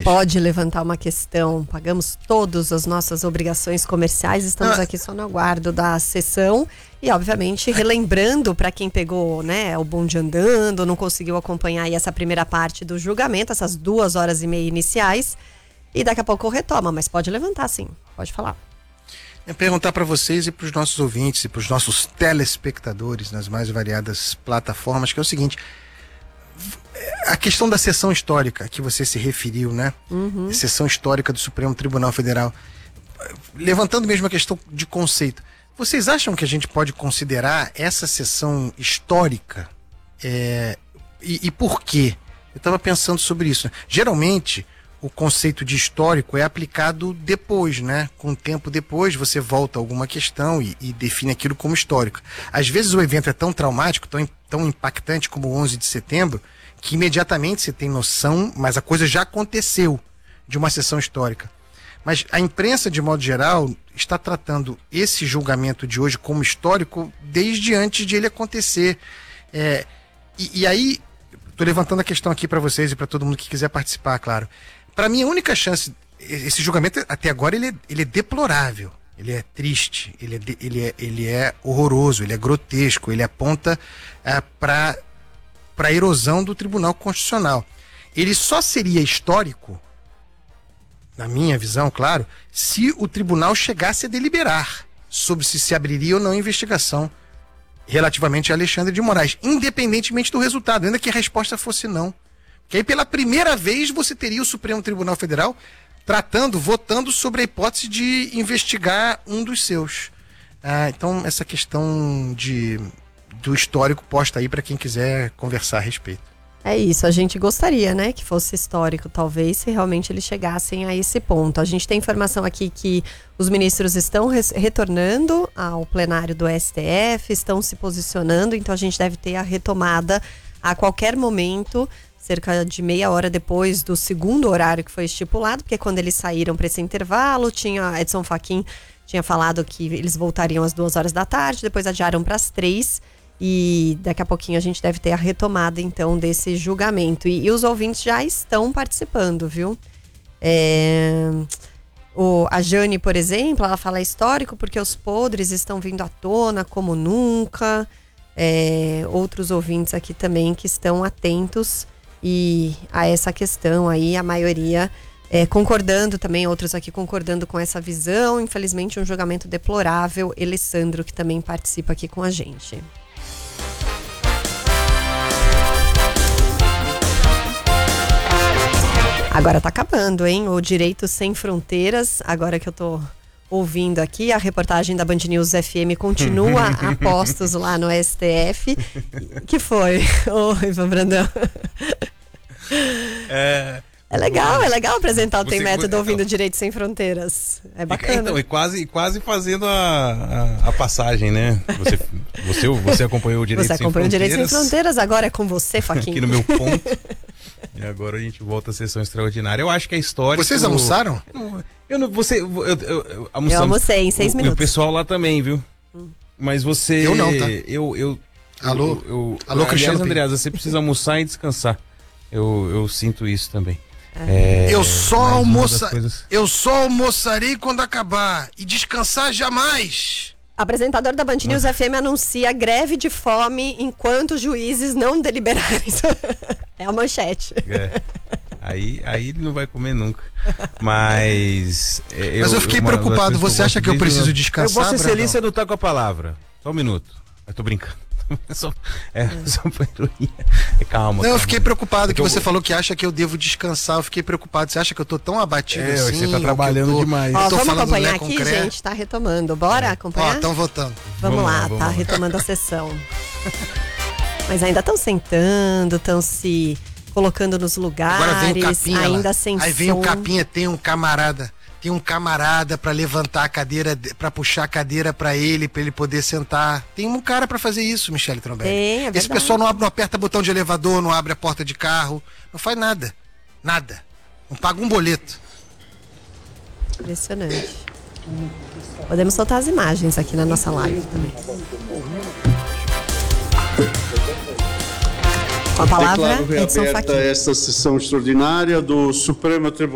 pode levantar uma questão. Pagamos todas as nossas obrigações comerciais, estamos aqui só no aguardo da sessão e, obviamente, relembrando para quem pegou, né, o bonde andando, não conseguiu acompanhar aí essa primeira parte do julgamento, essas 2h30 iniciais, e daqui a pouco retoma, mas pode levantar sim, pode falar. Perguntar para vocês e para os nossos ouvintes e para os nossos telespectadores nas mais variadas plataformas, que é o seguinte: a questão da sessão histórica que você se referiu, né? A sessão histórica do Supremo Tribunal Federal, levantando mesmo a questão de conceito, vocês acham que a gente pode considerar essa sessão histórica? E por quê? Eu estava pensando sobre isso. Geralmente o conceito de histórico é aplicado depois, né? Com o tempo depois, você volta a alguma questão e define aquilo como histórico. Às vezes o evento é tão traumático, tão impactante como o 11 de setembro, que imediatamente você tem noção, mas a coisa já aconteceu, de uma sessão histórica. Mas a imprensa, de modo geral, está tratando esse julgamento de hoje como histórico desde antes de ele acontecer. E aí, estou levantando a questão aqui para vocês e para todo mundo que quiser participar, claro. Para mim, a única chance, esse julgamento até agora ele é deplorável, ele é triste, ele é horroroso, ele é grotesco, ele aponta para a erosão do Tribunal Constitucional. Ele só seria histórico, na minha visão, claro, se o tribunal chegasse a deliberar sobre se abriria ou não investigação relativamente a Alexandre de Moraes, independentemente do resultado, ainda que a resposta fosse não. Que aí pela primeira vez você teria o Supremo Tribunal Federal votando sobre a hipótese de investigar um dos seus. Então essa questão do histórico posta aí para quem quiser conversar a respeito. É isso, a gente gostaria, né, que fosse histórico, talvez, se realmente eles chegassem a esse ponto. A gente tem informação aqui que os ministros estão retornando ao plenário do STF, estão se posicionando, então a gente deve ter a retomada a qualquer momento, cerca de meia hora depois do segundo horário que foi estipulado, porque quando eles saíram para esse intervalo, Edson Fachin tinha falado que eles voltariam às 2h da tarde, depois adiaram para as 3h, e daqui a pouquinho a gente deve ter a retomada, então, desse julgamento. E os ouvintes já estão participando, viu? A Jane, por exemplo, ela fala histórico porque os podres estão vindo à tona como nunca. Outros ouvintes aqui também que estão atentos e a essa questão aí, a maioria concordando também, outros aqui concordando com essa visão. Infelizmente, um julgamento deplorável. Alessandro, que também participa aqui com a gente. Agora tá acabando, hein? O Direito Sem Fronteiras, agora que eu tô ouvindo aqui, a reportagem da Band News FM continua a postos lá no STF. Que foi? Oi, Ivan Brandão. É legal apresentar o Tem Método ouvindo Direito Sem Fronteiras. É bacana. Então, e quase fazendo a passagem, né? Você acompanhou o Direito Sem Fronteiras. Você acompanhou o Direito Sem Fronteiras, agora é com você, Fachin. Aqui no meu ponto. E agora a gente volta à sessão extraordinária. Eu acho que é histórico. Vocês almoçaram? Eu almocei em 6 minutos. E o pessoal lá também, viu? Mas você... Eu não, tá? Alô, Cristiano. Aliás, Andreasa, você precisa almoçar e descansar. Eu sinto isso também. Eu só almoçarei quando acabar. E descansar jamais. Apresentador da Band News FM anuncia greve de fome enquanto os juízes não deliberarem. É a manchete. Aí ele não vai comer nunca. Mas eu fiquei preocupado. Você acha que eu preciso descansar? Vossa Excelência não tá com a palavra. Só um minuto. Eu tô brincando. Só ironia. Calma. Não, eu fiquei preocupado que você falou que acha que eu devo descansar. Eu fiquei preocupado. Você acha que eu tô tão abatido assim? Você tá trabalhando demais. Vamos acompanhar aqui, gente. Tá retomando. Bora acompanhar? Estão votando. Vamos lá, tá retomando a sessão. Mas ainda estão sentando, estão se colocando nos lugares. Agora vem o Capinha ainda lá. Sem Aí vem o Capinha, tem um camarada para levantar a cadeira, para puxar a cadeira para ele poder sentar. Tem um cara para fazer isso, Michele Trombelli. É verdade. Esse pessoal não aperta botão de elevador, não abre a porta de carro, não faz nada. Nada. Não paga um boleto. Impressionante. Podemos soltar as imagens aqui na nossa live também. Com a palavra, Declaro reaberta esta sessão extraordinária do Supremo Tribunal